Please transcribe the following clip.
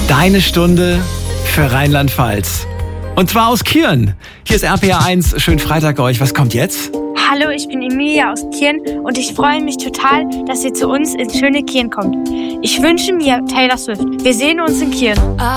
Deine Stunde für Rheinland-Pfalz. Und zwar aus Kirn. Hier ist RPR 1. Schönen Freitag euch. Was kommt jetzt? Hallo, ich bin Emilia aus Kirn und ich freue mich total, dass ihr zu uns ins schöne Kirn kommt. Ich wünsche mir Taylor Swift. Wir sehen uns in Kirn.